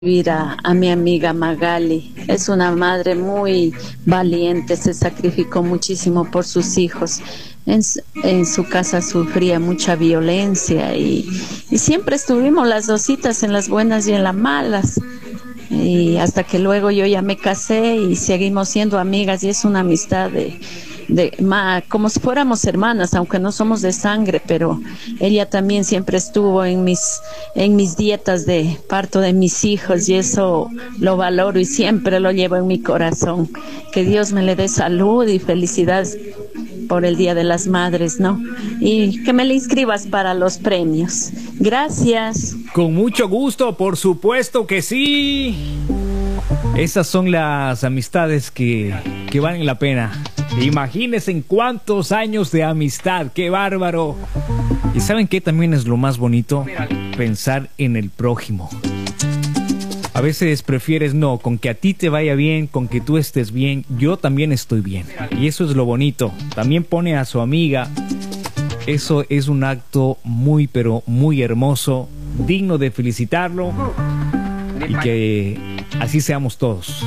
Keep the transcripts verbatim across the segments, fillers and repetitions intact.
A, a mi amiga Magali. Es una madre muy valiente, se sacrificó muchísimo por sus hijos. En, su- en su casa sufría mucha violencia y, y siempre estuvimos las dositas en las buenas y en las malas. Y hasta que luego yo ya me casé y seguimos siendo amigas y es una amistad de, de ma- como si fuéramos hermanas, aunque no somos de sangre, pero ella también siempre estuvo en mis, en mis dietas de parto de mis hijos y eso lo valoro y siempre lo llevo en mi corazón. Que Dios me le dé salud y felicidad por el Día de las Madres, ¿no? Y que me le inscribas para los premios. Gracias. Con mucho gusto, por supuesto que sí. Esas son las amistades que, que valen la pena. Imagínense en cuántos años de amistad, qué bárbaro. Y ¿saben qué también es lo más bonito? Pensar en el prójimo. A veces prefieres no, con que a ti te vaya bien, con que tú estés bien, yo también estoy bien. Y eso es lo bonito. También pone a su amiga. Eso es un acto muy, pero muy hermoso, digno de felicitarlo y que así seamos todos.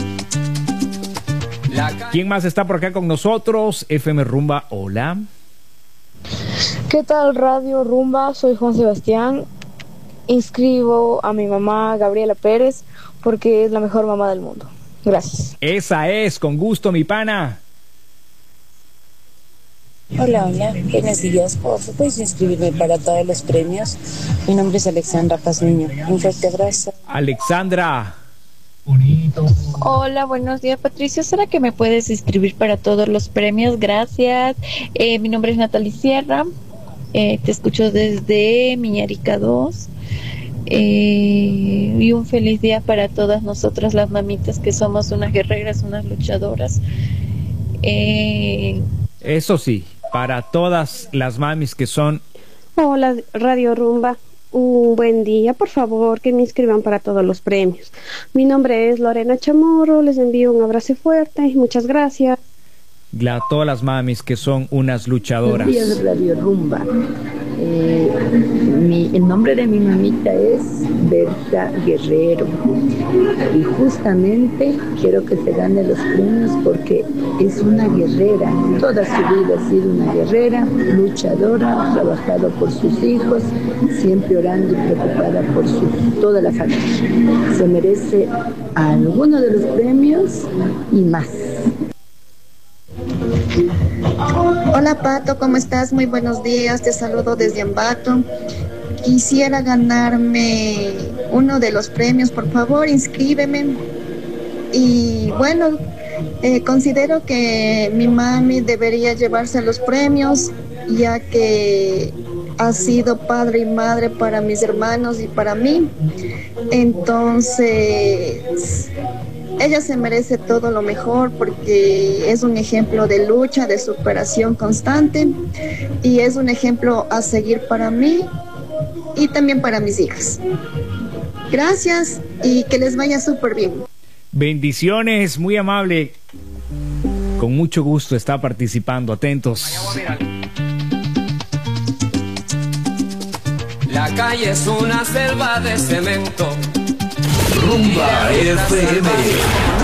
¿Quién más está por acá con nosotros? F M Rumba, hola. ¿Qué tal Radio Rumba? Soy Juan Sebastián. Inscribo a mi mamá Gabriela Pérez porque es la mejor mamá del mundo. Gracias. Esa es, con gusto, mi pana. Hola, hola, buenos días. Por favor, puedes inscribirme para todos los premios. Mi nombre es Alexandra Pazmiño. Un fuerte abrazo. Alexandra. Hola, buenos días, Patricio. ¿Será que me puedes inscribir para todos los premios? Gracias. Eh, mi nombre es Natalie Sierra. Eh, te escucho desde Miñarica dos. Eh, y un feliz día para todas nosotras las mamitas que somos unas guerreras, unas luchadoras. Eh, Eso sí, para todas las mamis que son... Hola, Radio Rumba. Un buen día, por favor, que me inscriban para todos los premios. Mi nombre es Lorena Chamorro, les envío un abrazo fuerte y muchas gracias. La, todas las mamis que son unas luchadoras. Buenos días, Radio Rumba. Eh, mi, el nombre de mi mamita es Berta Guerrero y justamente quiero que se gane los premios porque es una guerrera. Toda su vida ha sido una guerrera, luchadora, ha trabajado por sus hijos, siempre orando y preocupada por su, toda la familia. Se merece alguno de los premios y más. Hola Pato, ¿cómo estás? Muy buenos días, te saludo desde Ambato. Quisiera ganarme uno de los premios, por favor, inscríbeme. Y bueno, eh, considero que mi mami debería llevarse los premios, ya que ha sido padre y madre para mis hermanos y para mí. Entonces... ella se merece todo lo mejor porque es un ejemplo de lucha, de superación constante y es un ejemplo a seguir para mí y también para mis hijas. Gracias y que les vaya súper bien. Bendiciones, muy amable. Con mucho gusto está participando, atentos. La calle es una selva de cemento. Rumba F M.